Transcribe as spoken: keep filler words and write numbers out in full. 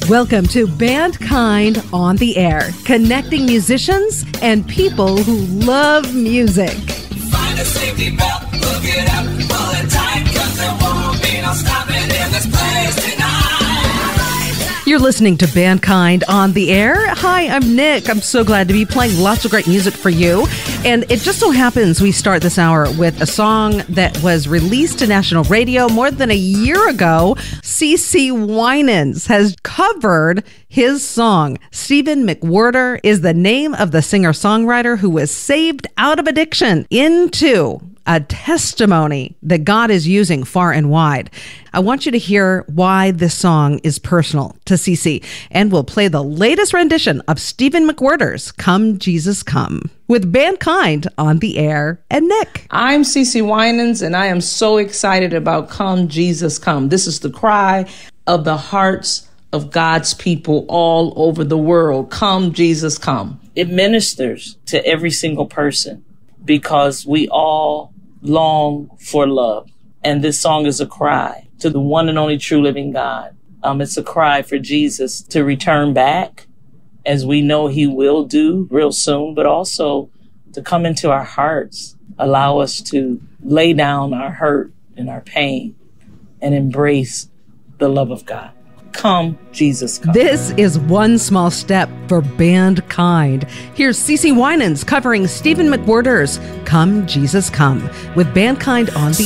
Welcome to Bandkind on the Air, connecting musicians and people who love music. Find a safety belt, hook it up, pull it tight, 'cause there won't be no stopping in this place tonight. You're listening to Bandkind on the Air. Hi, I'm Nick. I'm so glad to be playing lots of great music for you. And it just so happens we start this hour with a song that was released to national radio more than a year ago. CeCe Winans has covered his song. Stephen McWhorter is the name of the singer-songwriter who was saved out of addiction into a testimony that God is using far and wide. I want you to hear why this song is personal to CeCe, and we'll play the latest rendition of Stephen McWhorter's Come Jesus Come with Bandkind on the Air and Nick. I'm CeCe Winans, and I am so excited about Come Jesus Come. This is the cry of the hearts of God's people all over the world. Come Jesus Come. It ministers to every single person because we all long for love. And this song is a cry to the one and only true living God. Um, it's a cry for Jesus to return back, as we know he will do real soon, but also to come into our hearts, allow us to lay down our hurt and our pain and embrace the love of God. Come, Jesus, come. This is one small step for Bandkind. Here's CeCe Winans covering Stephen McWhorter's Come, Jesus, Come with Bandkind on the